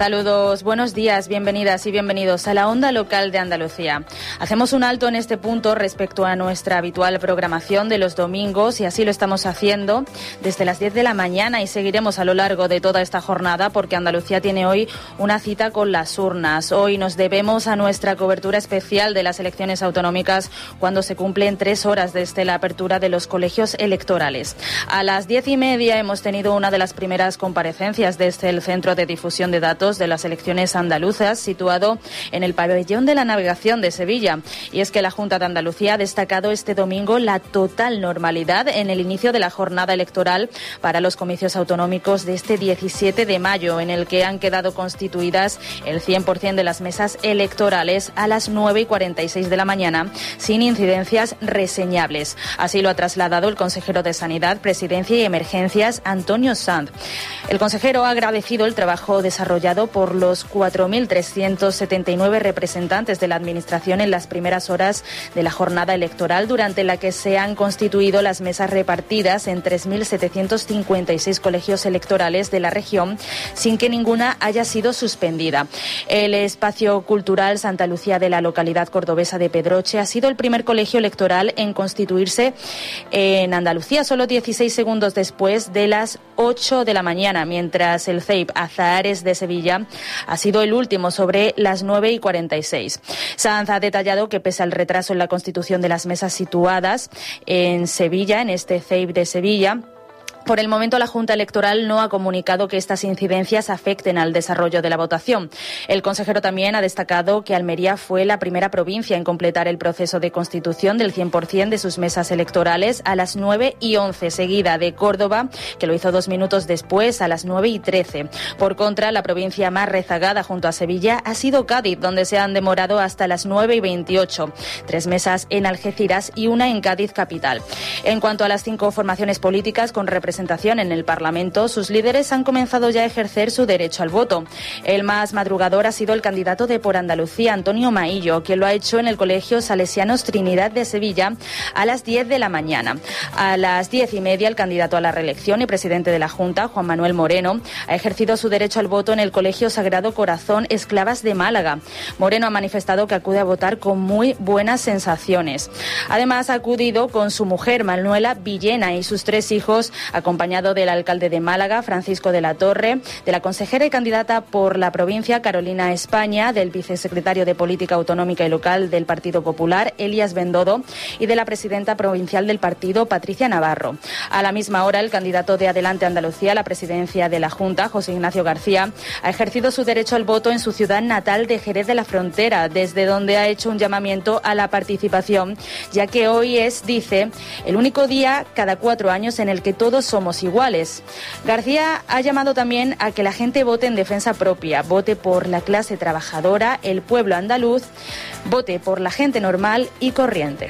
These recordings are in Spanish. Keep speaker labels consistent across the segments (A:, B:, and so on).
A: Saludos, buenos días, bienvenidas y bienvenidos a la Onda Local de Andalucía. Hacemos un alto en este punto respecto a nuestra habitual programación de los domingos y así lo estamos haciendo desde las 10 de la mañana y seguiremos a lo largo de toda esta jornada porque Andalucía tiene hoy una cita con las urnas. Hoy nos debemos a nuestra cobertura especial de las elecciones autonómicas cuando se cumplen 3 horas desde la apertura de los colegios electorales. A las 10:30 hemos tenido una de las primeras comparecencias desde el Centro de Difusión de Datos de las elecciones andaluzas, situado en el Pabellón de la Navegación de Sevilla. Y es que la Junta de Andalucía ha destacado este domingo la total normalidad en el inicio de la jornada electoral para los comicios autonómicos de este 17 de mayo, en el que han quedado constituidas el 100% de las mesas electorales a las 9:46 de la mañana, sin incidencias reseñables. Así lo ha trasladado el consejero de Sanidad, Presidencia y Emergencias, Antonio Sanz. El consejero ha agradecido el trabajo desarrollado por los 4.379 representantes de la Administración en las primeras horas de la jornada electoral, durante la que se han constituido las mesas repartidas en 3.756 colegios electorales de la región, sin que ninguna haya sido suspendida. El espacio cultural Santa Lucía de la localidad cordobesa de Pedroche ha sido el primer colegio electoral en constituirse en Andalucía, solo 16 segundos después de las 8 de la mañana, mientras el CEIP Azahares de Sevilla ha sido el último sobre las 9:46. Sanz ha detallado que pese al retraso en la constitución de las mesas situadas en Sevilla, en este CEIP de Sevilla, por el momento la Junta Electoral no ha comunicado que estas incidencias afecten al desarrollo de la votación. El consejero también ha destacado que Almería fue la primera provincia en completar el proceso de constitución del 100% de sus mesas electorales a las 9:11, seguida de Córdoba, que lo hizo 2 minutos después, a las 9:13. Por contra, la provincia más rezagada junto a Sevilla ha sido Cádiz, donde se han demorado hasta las 9:28. 3 mesas en Algeciras y una en Cádiz capital. En cuanto a las 5 formaciones políticas con representación en el Parlamento, sus líderes han comenzado ya a ejercer su derecho al voto. El más madrugador ha sido el candidato de Por Andalucía, Antonio Maillo, que lo ha hecho en el Colegio Salesianos Trinidad de Sevilla a las 10 de la mañana. A las 10:30, el candidato a la reelección y presidente de la Junta, Juan Manuel Moreno, ha ejercido su derecho al voto en el Colegio Sagrado Corazón Esclavas de Málaga. Moreno ha manifestado que acude a votar con muy buenas sensaciones. Además, ha acudido con su mujer, Manuela Villena, y sus 3 hijos, acompañado del alcalde de Málaga, Francisco de la Torre, de la consejera y candidata por la provincia, Carolina España, del vicesecretario de Política Autonómica y Local del Partido Popular, Elías Bendodo, y de la presidenta provincial del partido, Patricia Navarro. A la misma hora, el candidato de Adelante Andalucía a la presidencia de la Junta, José Ignacio García, ha ejercido su derecho al voto en su ciudad natal de Jerez de la Frontera, desde donde ha hecho un llamamiento a la participación, ya que hoy es, dice, el único día cada 4 años en el que todos somos iguales. García ha llamado también a que la gente vote en defensa propia, vote por la clase trabajadora, el pueblo andaluz, vote por la gente normal y corriente.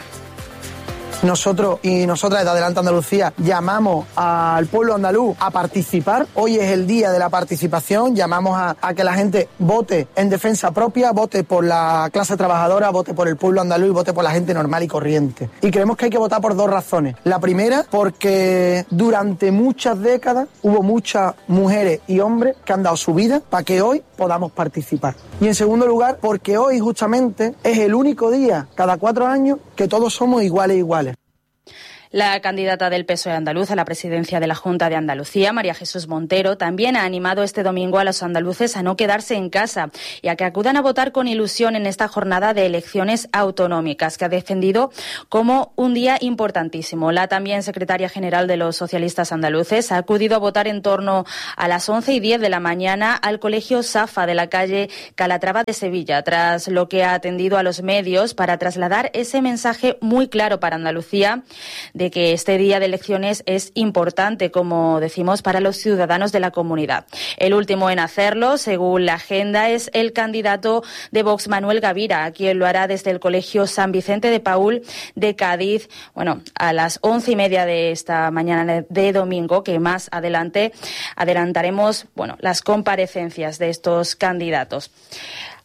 B: Nosotros y nosotras de Adelante Andalucía llamamos al pueblo andaluz a participar. Hoy es el día de la participación. Llamamos a que la gente vote en defensa propia, vote por la clase trabajadora, vote por el pueblo andaluz y vote por la gente normal y corriente. Y creemos que hay que votar por 2 razones. La primera, porque durante muchas décadas hubo muchas mujeres y hombres que han dado su vida para que hoy podamos participar. Y en segundo lugar, porque hoy justamente es el único día cada 4 años que todos somos iguales.
A: La candidata del PSOE andaluz a la presidencia de la Junta de Andalucía, María Jesús Montero, también ha animado este domingo a los andaluces a no quedarse en casa y a que acudan a votar con ilusión en esta jornada de elecciones autonómicas, que ha defendido como un día importantísimo. La también secretaria general de los socialistas andaluces ha acudido a votar en torno a las 11:10 de la mañana al Colegio Safa de la calle Calatrava de Sevilla, tras lo que ha atendido a los medios para trasladar ese mensaje muy claro para Andalucía de que este día de elecciones es importante, como decimos, para los ciudadanos de la comunidad. El último en hacerlo, según la agenda, es el candidato de Vox, Manuel Gavira, a quien lo hará desde el Colegio San Vicente de Paúl de Cádiz, a las 11:30 de esta mañana de domingo, que más adelante adelantaremos, las comparecencias de estos candidatos.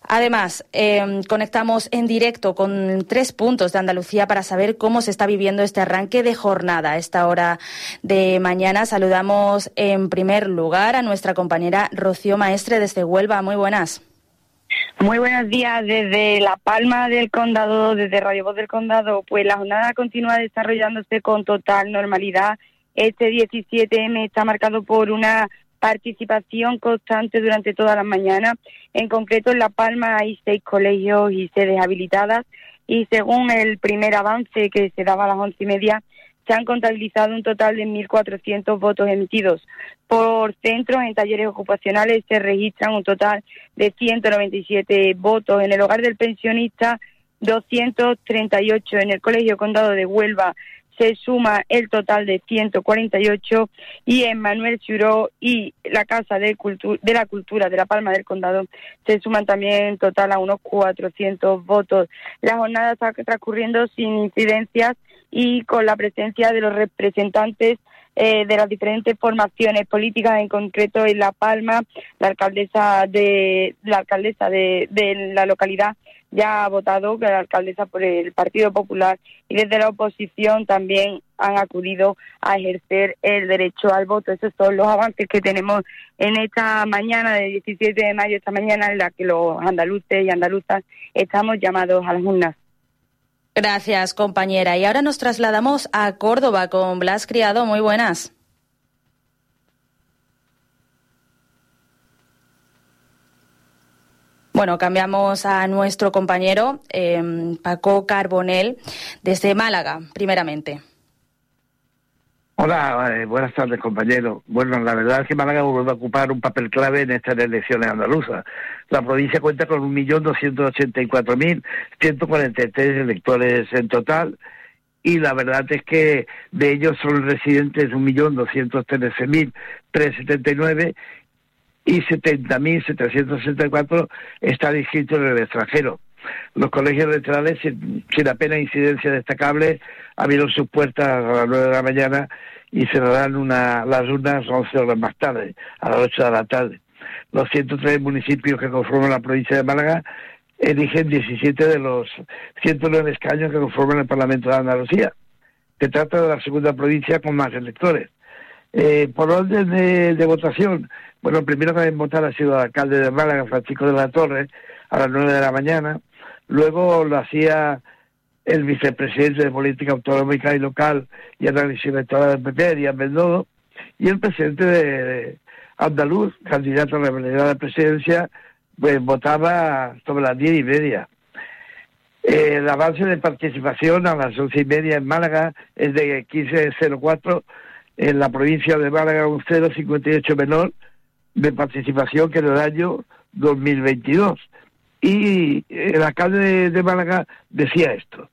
A: Además, conectamos en directo con 3 puntos de Andalucía para saber cómo se está viviendo este arranque de jornada a esta hora de mañana. Saludamos en primer lugar a nuestra compañera Rocío Maestre desde Huelva. Muy buenas.
C: Muy buenos días desde La Palma del Condado, desde Radio Voz del Condado. Pues la jornada continúa desarrollándose con total normalidad. Este 17M está marcado por una participación constante durante toda la mañana. En concreto, en La Palma hay 6 colegios y sedes habilitadas y según el primer avance que se daba a las 11:30, se han contabilizado un total de 1.400 votos emitidos. Por centros, en talleres ocupacionales, se registran un total de 197 votos. En el hogar del pensionista, 238. En el Colegio Condado de Huelva se suma el total de 148 y en Manuel Ciuró y la Casa de la Cultura de La Palma del Condado se suman también en total a unos 400 votos. La jornada está transcurriendo sin incidencias y con la presencia de los representantes de las diferentes formaciones políticas, en concreto en La Palma, la alcaldesa de la localidad ya ha votado, que la alcaldesa por el Partido Popular, y desde la oposición también han acudido a ejercer el derecho al voto. Esos son los avances que tenemos en esta mañana de 17 de mayo, esta mañana en la que los andaluces y andaluzas estamos llamados a las urnas.
A: Gracias, compañera. Y ahora nos trasladamos a Córdoba con Blas Criado. Muy buenas. Bueno, cambiamos a nuestro compañero Paco Carbonell desde Málaga, primeramente.
D: Hola, buenas tardes, compañero. Bueno, la verdad es que Málaga vuelve a ocupar un papel clave en estas elecciones andaluzas. La provincia cuenta con 1.284.143 electores en total y la verdad es que de ellos son residentes 1.213.379 y 70.764 están inscritos en el extranjero. Los colegios electorales, sin apenas incidencia destacable, abrieron sus puertas a las 9 de la mañana y cerrarán las urnas 11 horas más tarde, a las 8 de la tarde. Los 103 municipios que conforman la provincia de Málaga eligen 17 de los 109 escaños que conforman el Parlamento de Andalucía. Se trata de la segunda provincia con más electores. Por orden de votación, bueno, el primero que deben votar ha sido el alcalde de Málaga, Francisco de la Torre, a las 9 de la mañana. Luego lo hacía el vicepresidente de Política Autonómica y Local y Análisis Electoral del PP, Díaz Bendodo, y el presidente de andaluz, candidato a la realidad de presidencia, pues votaba sobre las 10:30. El avance de participación a las 11:30 en Málaga es de 15,04, en la provincia de Málaga un 0,58 menor de participación que en el año 2022. Y el alcalde de Málaga decía esto.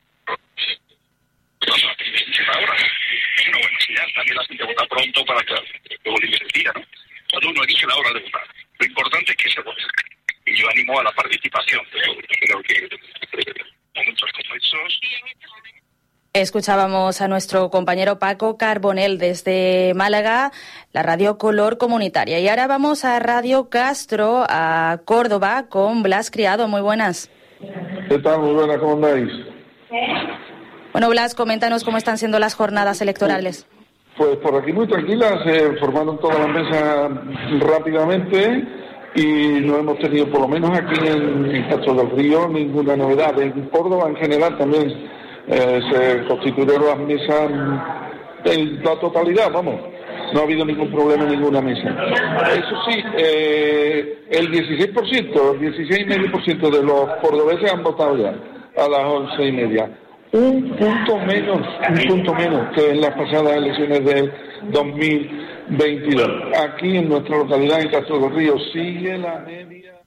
E: Ahora, bueno, ya también la gente vota pronto para que luego libre el día, ¿no? Cuando uno elige la hora de votar. Lo importante es que se vote. Y yo animo a la participación. Creo que momentos como esos.
A: Escuchábamos a nuestro compañero Paco Carbonell desde Málaga, la Radio Color Comunitaria. Y ahora vamos a Radio Castro, a Córdoba, con Blas Criado. Muy buenas.
F: ¿Qué tal? Muy buenas, ¿cómo andáis?
A: Bueno, Blas, coméntanos cómo están siendo las jornadas electorales.
F: Pues por aquí muy tranquilas, se formaron todas las mesas rápidamente y no hemos tenido, por lo menos aquí en Castro del Río, ninguna novedad. En Córdoba en general también se constituyeron las mesas en la totalidad, vamos. No ha habido ningún problema en ninguna mesa. Eso sí, el 16,5% de los cordobeses han votado ya a las 11:30. Un punto menos que en las pasadas elecciones del 2022. Aquí en nuestra localidad, en Castro del Río, sigue la media